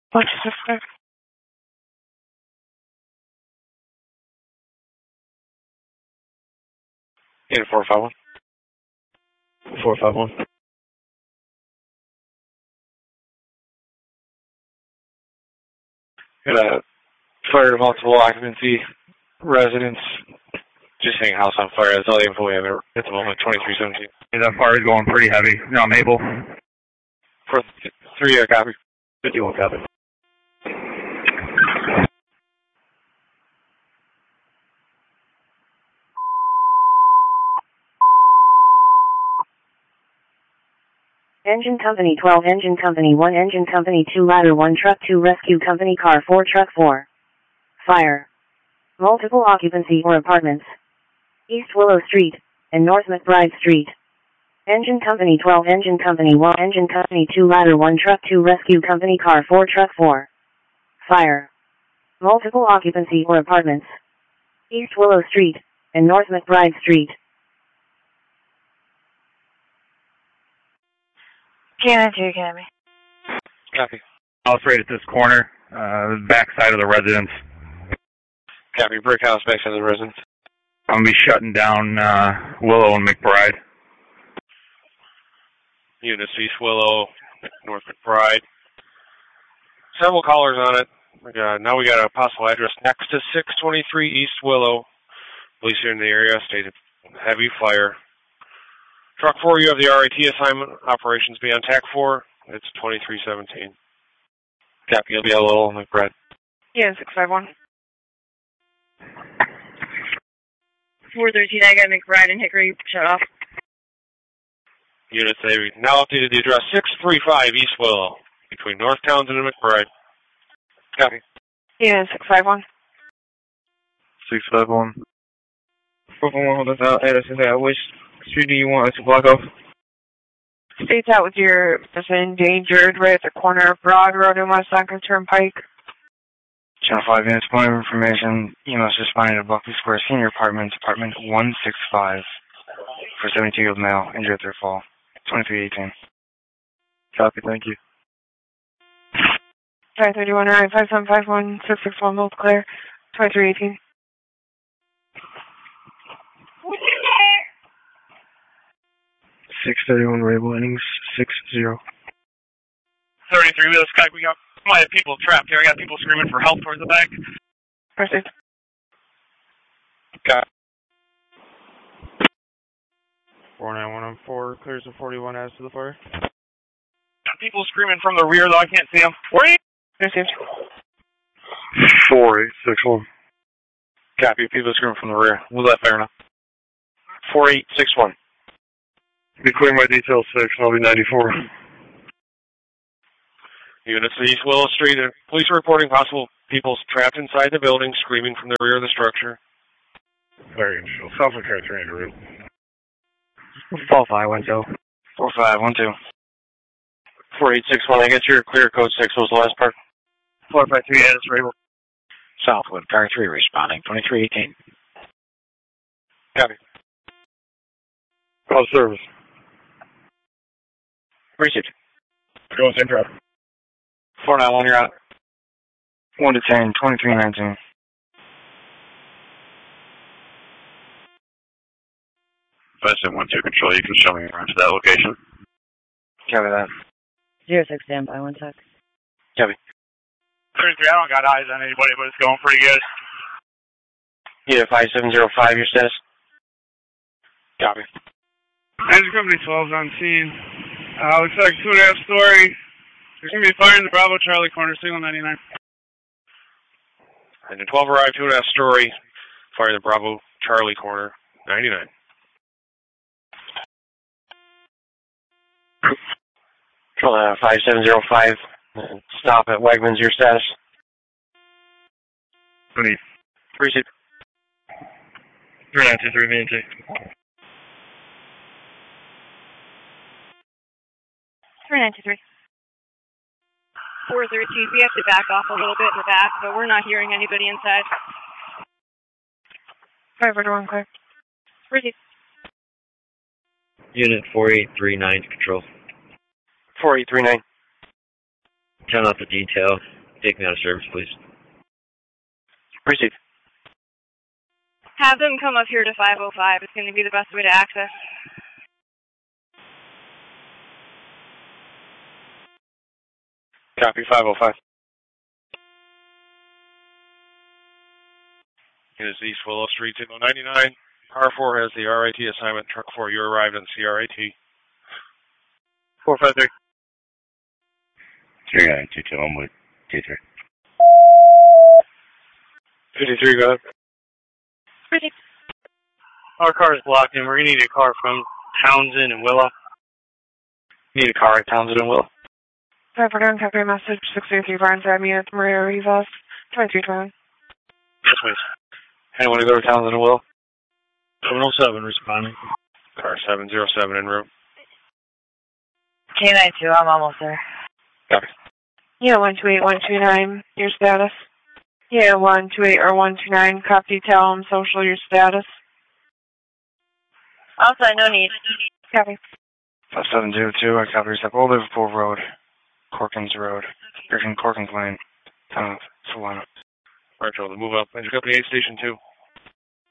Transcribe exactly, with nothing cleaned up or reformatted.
What's the fuck? In four five one. four five one. Got a fire to multiple occupancy residence. Just saying house on fire. That's all the info we have at the moment. twenty-three seventeen. That fire is going pretty heavy. No, Maple. For three, uh, copy. fifty-one copy. Engine Company twelve, Engine Company one, Engine Company two, Ladder one, Truck two, Rescue Company Car four, Truck four. Fire. Multiple occupancy or apartments. East Willow Street and North McBride Street. Engine Company twelve, Engine Company one, Engine Company two, Ladder one, Truck two, Rescue Company Car four, Truck four. Fire. Multiple occupancy or apartments. East Willow Street and North McBride Street. Cannon two, Academy. Copy. House right at this corner, uh, back side of the residence. Copy. Brick house, back side of the residence. I'm going to be shutting down uh, Willow and McBride. Units East Willow, North McBride. Several callers on it. We got, now we got a possible address next to six twenty-three East Willow. Police here in the area stated heavy fire. Truck four, you have the R I T assignment. Operations be on T A C four. It's twenty-three seventeen. Copy. You'll be a little McBride. Yeah, six five one. four thirteen, I got McBride and Hickory shut off. Units, they now updated the address six three five East Willow, between North Townsend and McBride. Copy. Yeah, six five one. six five one. four five one, hold us out. Hey, this is uh, which street do you want us to block off? States out with your person endangered right at the corner of Broad Road and West Duncan Turnpike. Channel five units, point of information. You must respond to Buckley Square Senior Apartments, Apartment one sixty-five. For seventy-two-year-old male, injured at their fall. twenty-three eighteen. Copy, thank you. five thirty-one, nine five seven five one six six one, both clear. twenty-three eighteen. six thirty-one, Rabel, innings, six zero. thirty-three, with Skype, we got, might have people trapped here. I got people screaming for help towards the back. Proceed. Got four nine one one four, clears to forty-one as to the fire. Got people screaming from the rear, though. I can't see them. Where are you? Proceed. four eight six one. Copy. People screaming from the rear. Was that fair enough? four eight six one. Be clearing my detail six, and I'll be ninety-four. Units of East Willow Street. Police are reporting possible people trapped inside the building, screaming from the rear of the structure. Very interesting. Sounds like car three hundred. four five one two. four five one two. four eight six one. I get your clear code six. What was the last part? four five three, Addis Rabel. Southwood, car three responding. twenty-three eighteen. Copy. Call service. Received. Go same trap. four nine one, you're out. one to ten, twenty-three nineteen. five seven one two control, you can show me around to that location. Copy that. Zero six, stand by, one sec. Copy. thirty-three, I don't got eyes on anybody, but it's going pretty good. Yeah, five seven zero five, your status. Copy. Engine Company twelve's on scene. Uh, looks like two and a half story. There's going to be a fire in the Bravo Charlie corner, single ninety-nine. Engine twelve arrived, two and a half story. Fire in the Bravo Charlie corner, ninety-nine. Control uh, five seven zero five. Stop at Wegmans, your status. Beneath. Receive. three nine two three, V N T. three nine two three. four thirteen, we have to back off a little bit in the back, but we're not hearing anybody inside. five one, clear. Receive. Unit four eight three nine to control. four eight three nine. Count out the detail. Take me out of service, please. Proceed. Have them come up here to five oh five. It's going to be the best way to access. Copy, five oh five. It is East Willow Street, signal ninety-nine. Car four has the R I T assignment. Truck four, you arrived in C R A T. four five three. three nine two two, I'm with T three. fifty-three, go ahead. Pretty. Our car is blocked, and we're going to need a car from Townsend and Willow. Need a car at Townsend and Willow. five four nine, copy message, six eight three Barnes Avenue, Maria Rivas, twenty-three twenty. Yes, please. Anyone to go to Townsend and Willow? seven oh seven responding. Car seven oh seven en route. K nine two, I'm almost there. Copy. Yeah, one two eight, one two nine, your status. Yeah, one two eight or one two nine, copy, tell them social, your status. Outside, no need. Copy. five seven zero two, I copy yourself. Old Liverpool Road. Corkins Road. Corkins, Corkins Lane. Town of Solana. Retro, move up. Engine Company eight, Station two.